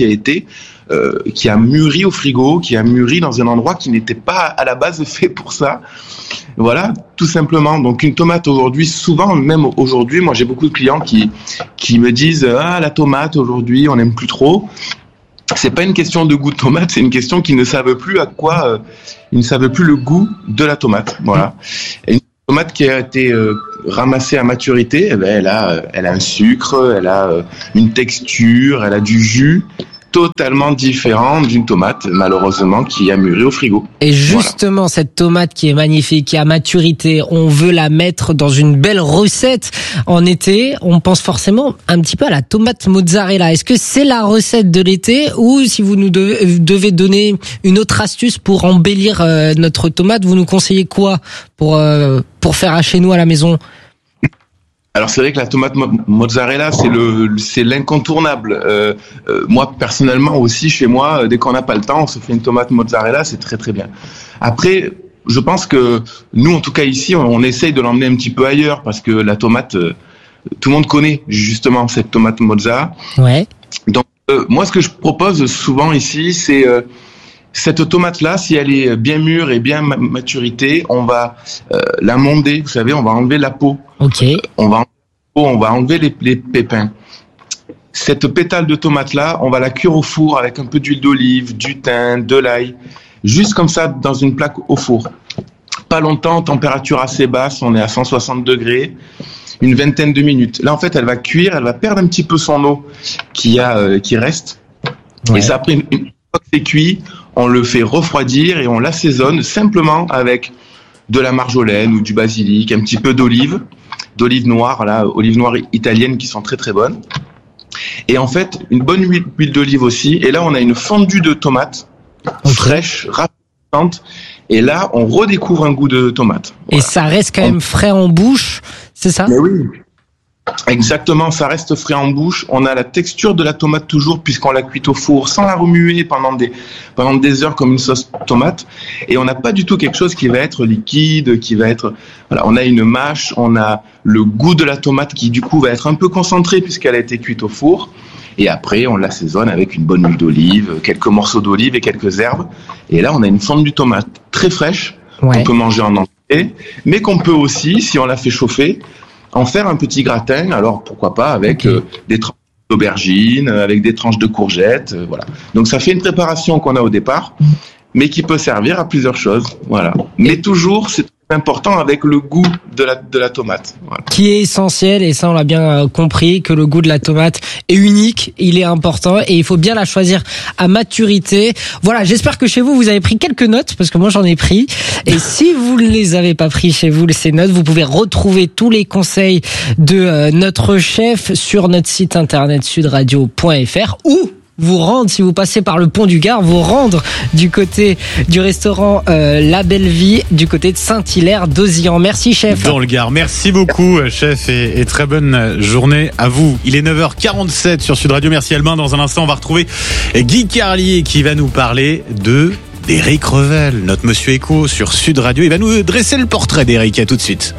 qui a mûri au frigo, qui a mûri dans un endroit qui n'était pas à la base fait pour ça. Voilà, tout simplement. Donc une tomate aujourd'hui, souvent, même aujourd'hui, moi j'ai beaucoup de clients qui me disent « Ah, la tomate aujourd'hui, on n'aime plus trop ». C'est pas une question de goût de tomate, c'est une question qu'ils ne savent plus ils ne savent plus le goût de la tomate. Voilà. Et une tomate qui a été ramassée à maturité, elle a un sucre, elle a une texture, elle a du jus totalement différent d'une tomate, malheureusement, qui a mûri au frigo. Et justement, cette tomate qui est magnifique, qui a maturité, on veut la mettre dans une belle recette en été. On pense forcément un petit peu à la tomate mozzarella. Est-ce que c'est la recette de l'été, ou si vous nous devez donner une autre astuce pour embellir notre tomate, vous nous conseillez quoi pour faire à chez nous à la maison? Alors c'est vrai que la tomate mozzarella c'est l'incontournable. Moi personnellement aussi chez moi, dès qu'on n'a pas le temps, on se fait une tomate mozzarella, c'est très très bien. Après, je pense que nous en tout cas ici, on essaye de l'emmener un petit peu ailleurs parce que la tomate, tout le monde connaît justement cette tomate mozza. Ouais. Donc moi ce que je propose souvent ici, c'est cette tomate-là, si elle est bien mûre et bien maturité, on va la monder, vous savez, on va enlever la peau. Ok. On va enlever les pépins. Cette pétale de tomate-là, on va la cuire au four avec un peu d'huile d'olive, du thym, de l'ail, juste comme ça dans une plaque au four. Pas longtemps, température assez basse, on est à 160 degrés, une vingtaine de minutes. Là, en fait, elle va cuire, elle va perdre un petit peu son eau qui reste. Ouais. Et ça, après, une fois que c'est cuit, on le fait refroidir et on l'assaisonne simplement avec de la marjolaine ou du basilic, un petit peu d'olive noire, là, olive noire italienne qui sont très très bonnes. Et en fait, une bonne huile d'olive aussi. Et là, on a une fondue de tomate fraîche, rapide. Et là, on redécouvre un goût de tomate. Voilà. Et ça reste quand même frais en bouche, c'est ça? Mais oui. Exactement, ça reste frais en bouche. On a la texture de la tomate toujours puisqu'on l'a cuite au four sans la remuer pendant des heures comme une sauce tomate. Et on n'a pas du tout quelque chose qui va être liquide, voilà, on a une mâche, on a le goût de la tomate qui du coup va être un peu concentré puisqu'elle a été cuite au four. Et après, on l'assaisonne avec une bonne huile d'olive, quelques morceaux d'olive et quelques herbes. Et là, on a une fondue tomate très fraîche qu'on peut manger en entier, mais qu'on peut aussi, si on la fait chauffer, en faire un petit gratin, alors pourquoi pas avec des tranches d'aubergines, avec des tranches de courgettes, voilà. Donc ça fait une préparation qu'on a au départ, mais qui peut servir à plusieurs choses, voilà. Mais toujours, c'est important avec le goût de la tomate. Voilà. Qui est essentiel, et ça on l'a bien compris, que le goût de la tomate est unique, il est important et il faut bien la choisir à maturité. Voilà, j'espère que chez vous, vous avez pris quelques notes, parce que moi j'en ai pris. Et si vous ne les avez pas pris chez vous, ces notes, vous pouvez retrouver tous les conseils de notre chef sur notre site internet sudradio.fr ou vous rendre, si vous passez par le pont du Gard, vous rendre du côté du restaurant La Belle Vie, du côté de Saint-Hilaire d'Ozilhan. Merci chef. Dans le Gard. Merci beaucoup chef et très bonne journée à vous. Il est 9h47 sur Sud Radio. Merci Albin. Dans un instant, on va retrouver Guy Carlier qui va nous parler d'Éric Revel, notre monsieur écho sur Sud Radio. Il va nous dresser le portrait d'Éric. À tout de suite.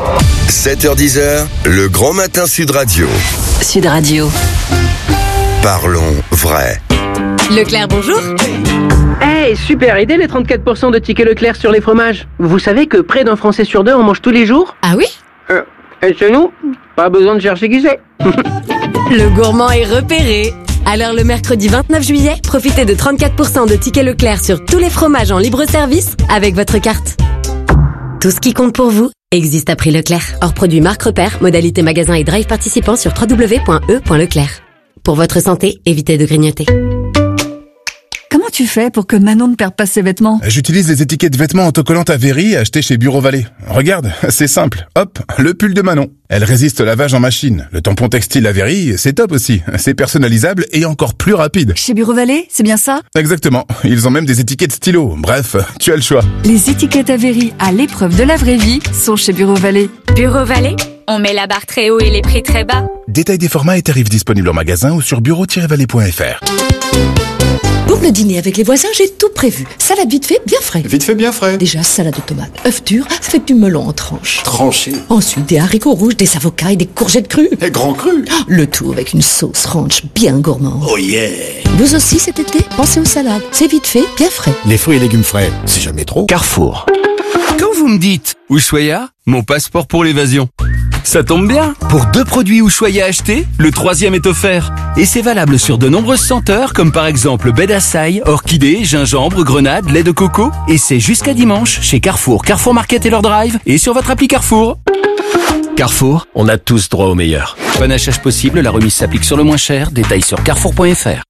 7h10, le grand matin Sud Radio. Sud Radio. Parlons vrai. Leclerc, bonjour. Hey, super idée les 34% de tickets Leclerc sur les fromages. Vous savez que près d'un Français sur deux en mange tous les jours? Ah oui? Et chez nous, pas besoin de chercher qui c'est. Le gourmand est repéré. Alors le mercredi 29 juillet, profitez de 34% de tickets Leclerc sur tous les fromages en libre service avec votre carte. Tout ce qui compte pour vous existe à prix Leclerc. Hors produit marque repère, modalité magasin et drive participant sur www.e.leclerc. Pour votre santé, évitez de grignoter. Comment tu fais pour que Manon ne perde pas ses vêtements? J'utilise les étiquettes vêtements autocollantes Avery achetées chez Bureau Vallée. Regarde, c'est simple. Hop, le pull de Manon. Elle résiste au lavage en machine. Le tampon textile Avery, c'est top aussi. C'est personnalisable et encore plus rapide. Chez Bureau Vallée, c'est bien ça? Exactement. Ils ont même des étiquettes stylo. Bref, tu as le choix. Les étiquettes Avery à l'épreuve de la vraie vie sont chez Bureau Vallée. Bureau Vallée, on met la barre très haut et les prix très bas. Détail des formats et tarifs disponibles en magasin ou sur bureau-vallée.fr. Pour le dîner avec les voisins, j'ai tout prévu. Salade vite fait, bien frais. Vite fait, bien frais. Déjà, salade de tomates, œufs durs, avec du melon en tranches. Tranché. Ensuite, des haricots rouges, des avocats et des courgettes crues. Et grand cru. Le tout avec une sauce ranch bien gourmande. Oh yeah. Vous aussi cet été, pensez aux salades. C'est vite fait, bien frais. Les fruits et légumes frais, c'est jamais trop. Carrefour. Quand vous me dites Ushuaïa, mon passeport pour l'évasion. Ça tombe bien. Pour 2 produits Ushuaïa achetés, le 3e est offert. Et c'est valable sur de nombreuses senteurs, comme par exemple baie d'assailles, orchidée, gingembre, grenade, lait de coco. Et c'est jusqu'à dimanche chez Carrefour, Carrefour Market et leur drive, et sur votre appli Carrefour. Carrefour, on a tous droit au meilleur. Panachage possible, la remise s'applique sur le moins cher. Détails sur carrefour.fr.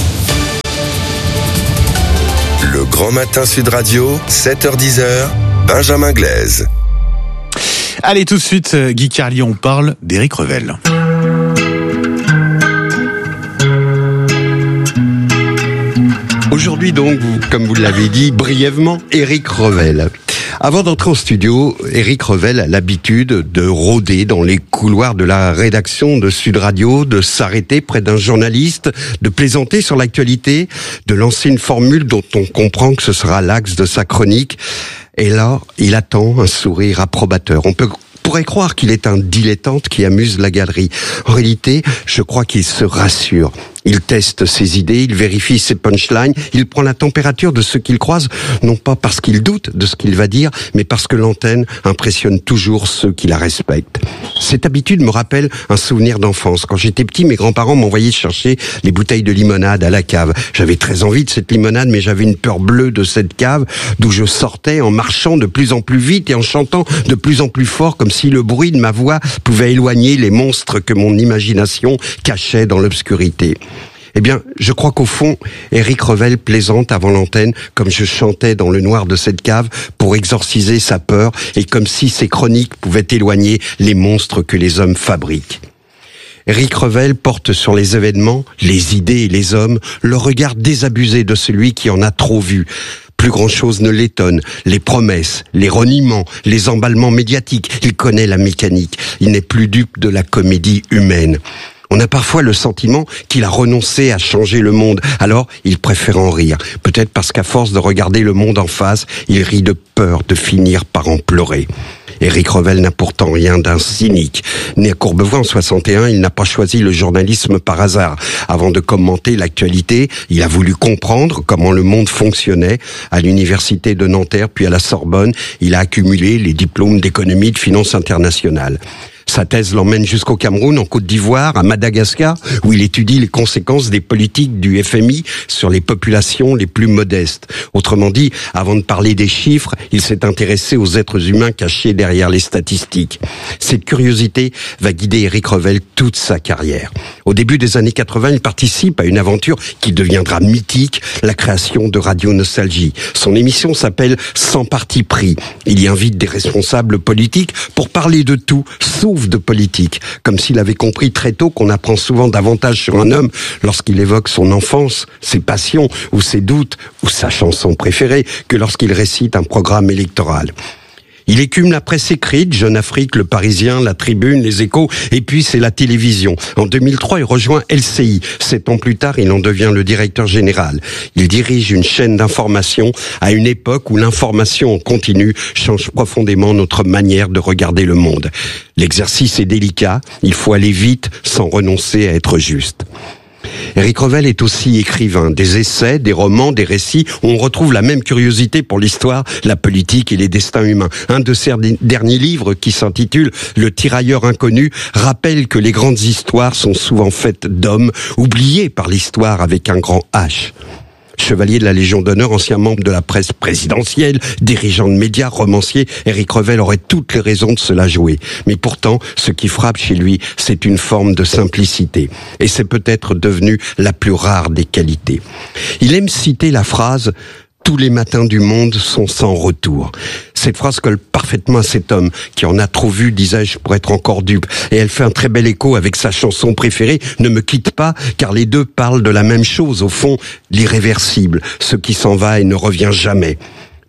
Le Grand Matin Sud Radio, 7h-10h, Benjamin Glaise. Allez, tout de suite, Guy Carlier, on parle d'Éric Revel. Aujourd'hui donc, comme vous l'avez dit brièvement, Éric Revel. Avant d'entrer en studio, Éric Revel a l'habitude de rôder dans les couloirs de la rédaction de Sud Radio, de s'arrêter près d'un journaliste, de plaisanter sur l'actualité, de lancer une formule dont on comprend que ce sera l'axe de sa chronique. Et là, il attend un sourire approbateur. On pourrait croire qu'il est un dilettante qui amuse la galerie. En réalité, je crois qu'il se rassure. Il teste ses idées, il vérifie ses punchlines, il prend la température de ceux qu'il croise, non pas parce qu'il doute de ce qu'il va dire, mais parce que l'antenne impressionne toujours ceux qui la respectent. Cette habitude me rappelle un souvenir d'enfance. Quand j'étais petit, mes grands-parents m'envoyaient chercher les bouteilles de limonade à la cave. J'avais très envie de cette limonade, mais j'avais une peur bleue de cette cave, d'où je sortais en marchant de plus en plus vite et en chantant de plus en plus fort, comme si le bruit de ma voix pouvait éloigner les monstres que mon imagination cachait dans l'obscurité. Eh bien, je crois qu'au fond, Éric Revel plaisante avant l'antenne, comme je chantais dans le noir de cette cave, pour exorciser sa peur, et comme si ses chroniques pouvaient éloigner les monstres que les hommes fabriquent. Éric Revel porte sur les événements, les idées et les hommes, le regard désabusé de celui qui en a trop vu. Plus grand-chose ne l'étonne. Les promesses, les reniements, les emballements médiatiques, il connaît la mécanique. Il n'est plus dupe de la comédie humaine. On a parfois le sentiment qu'il a renoncé à changer le monde, alors il préfère en rire. Peut-être parce qu'à force de regarder le monde en face, il rit de peur de finir par en pleurer. Éric Revel n'a pourtant rien d'un cynique. Né à Courbevoie en 61, il n'a pas choisi le journalisme par hasard. Avant de commenter l'actualité, il a voulu comprendre comment le monde fonctionnait. À l'université de Nanterre, puis à la Sorbonne, il a accumulé les diplômes d'économie et de finance internationale. Sa thèse l'emmène jusqu'au Cameroun, en Côte d'Ivoire, à Madagascar, où il étudie les conséquences des politiques du FMI sur les populations les plus modestes. Autrement dit, avant de parler des chiffres, il s'est intéressé aux êtres humains cachés derrière les statistiques. Cette curiosité va guider Éric Revel toute sa carrière. Au début des années 80, il participe à une aventure qui deviendra mythique, la création de Radio Nostalgie. Son émission s'appelle Sans parti pris. Il y invite des responsables politiques pour parler de tout, sauf de politique, comme s'il avait compris très tôt qu'on apprend souvent davantage sur un homme lorsqu'il évoque son enfance, ses passions ou ses doutes ou sa chanson préférée que lorsqu'il récite un programme électoral. Il écume la presse écrite, Jeune Afrique, Le Parisien, La Tribune, Les Échos, et puis c'est la télévision. En 2003, il rejoint LCI. 7 ans plus tard, il en devient le directeur général. Il dirige une chaîne d'information à une époque où l'information en continu change profondément notre manière de regarder le monde. L'exercice est délicat, il faut aller vite sans renoncer à être juste. Éric Revel est aussi écrivain, des essais, des romans, des récits où on retrouve la même curiosité pour l'histoire, la politique et les destins humains. Un de ses derniers livres, qui s'intitule Le tirailleur inconnu, rappelle que les grandes histoires sont souvent faites d'hommes, oubliés par l'histoire avec un grand H. Chevalier de la Légion d'honneur, ancien membre de la presse présidentielle, dirigeant de médias, romancier, Éric Revel aurait toutes les raisons de se la jouer. Mais pourtant, ce qui frappe chez lui, c'est une forme de simplicité. Et c'est peut-être devenu la plus rare des qualités. Il aime citer la phrase « Tous les matins du monde sont sans retour ». Cette phrase colle parfaitement à cet homme qui en a trop vu, disais-je, pour être encore dupe. Et elle fait un très bel écho avec sa chanson préférée, Ne me quitte pas, car les deux parlent de la même chose, au fond, l'irréversible, ce qui s'en va et ne revient jamais.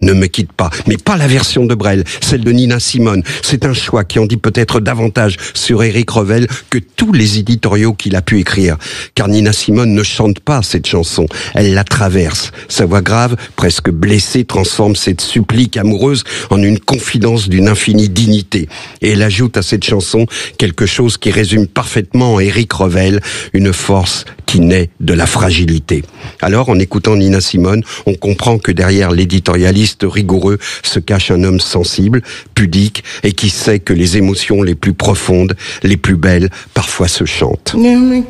Ne me quitte pas. Mais pas la version de Brel, celle de Nina Simone. C'est un choix qui en dit peut-être davantage sur Éric Revel que tous les éditoriaux qu'il a pu écrire. Car Nina Simone ne chante pas cette chanson, elle la traverse. Sa voix grave, presque blessée, transforme cette supplique amoureuse en une confidence d'une infinie dignité. Et elle ajoute à cette chanson quelque chose qui résume parfaitement Éric Revel, une force qui naît de la fragilité. Alors, en écoutant Nina Simone, on comprend que derrière l'éditorialiste rigoureux se cache un homme sensible, pudique, et qui sait que les émotions les plus profondes, les plus belles, parfois se chantent. Ne me